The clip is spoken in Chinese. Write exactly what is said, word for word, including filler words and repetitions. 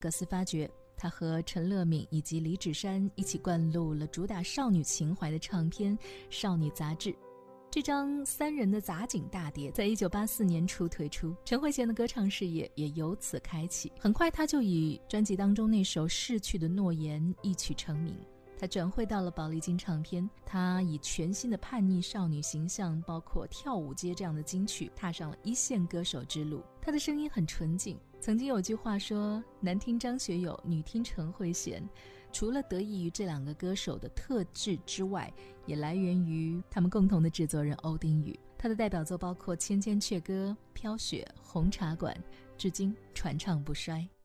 葛斯发觉他和陈乐敏以及李芷珊一起灌录了主打少女情怀的唱片《少女杂志》。这张三人的杂景大碟在一九八四年初推出，陈慧娴的歌唱事业也由此开启。很快他就以专辑当中那首《逝去的诺言》一曲成名。他转会到了宝丽金唱片，他以全新的叛逆少女形象，包括跳舞街这样的金曲，踏上了一线歌手之路。他的声音很纯净，曾经有句话说，男听张学友，女听陈慧娴，除了得益于这两个歌手的特质之外，也来源于他们共同的制作人欧丁宇。他的代表作包括《千千阙歌》、《飘雪》、《红茶馆》，至今传唱不衰。